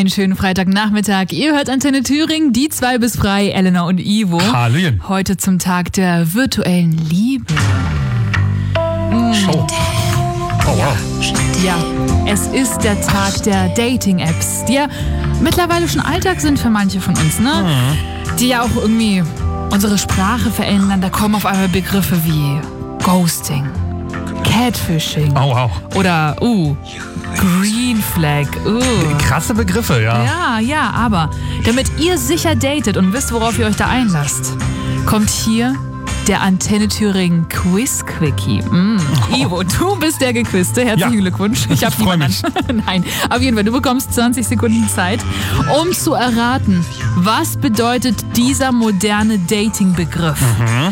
Einen schönen Freitagnachmittag. Ihr hört Antenne Thüringen, die 2 bis frei, Elena und Ivo. Hallöchen. Heute zum Tag der virtuellen Liebe. Oh. Oh, wow. Ja, es ist der Tag der Dating-Apps, die ja mittlerweile schon Alltag sind für manche von uns, ne? Die ja auch irgendwie unsere Sprache verändern. Da kommen auf einmal Begriffe wie Ghosting, Catfishing Wow. oder Green Flag. Krasse Begriffe, ja. Ja, aber damit ihr sicher datet und wisst, worauf ihr euch da einlasst, kommt hier der Antenne Thüringen Quiz-Quickie. Ivo, du bist der Gequizte. Herzlichen Glückwunsch. Ich freu mich. Nein, auf jeden Fall, du bekommst 20 Sekunden Zeit, um zu erraten, was bedeutet dieser moderne Dating-Begriff.